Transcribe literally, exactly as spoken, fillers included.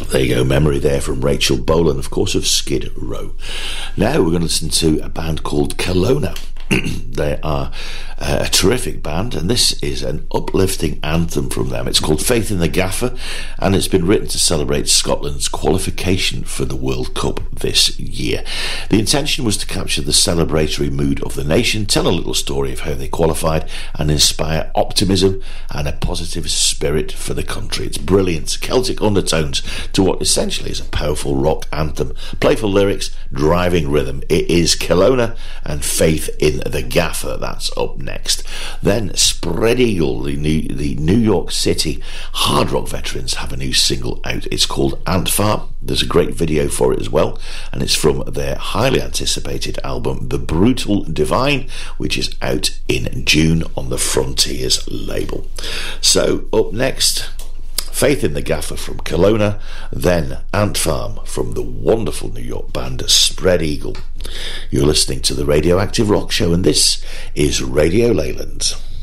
There you go, Memory there from Rachel Bolan, of course, of Skid Row. Now we're going to listen to a band called Kelowna. They are uh, a terrific band, and this is an uplifting anthem from them. It's called Faith in the Gaffer, and it's been written to celebrate Scotland's qualification for the World Cup this year. The intention was to capture the celebratory mood of the nation, tell a little story of how they qualified, and inspire optimism and a positive spirit for the country. It's brilliant, Celtic undertones to what essentially is a powerful rock anthem. Playful lyrics, driving rhythm. It is Kelowna and Faith in the Gaffer. That's up next. Then Spread Eagle, the New, the New York City hard rock veterans, have a new single out. It's called Ant Farm. There's a great video for it as well, and it's from their highly anticipated album The Brutal Divine, which is out in June on the Frontiers label. So up next, Faith in the Gaffer from Kelowna, then Ant Farm from the wonderful New York band Spread Eagle. You're listening to the Radioactive Rock Show, and this is Radio Leyland.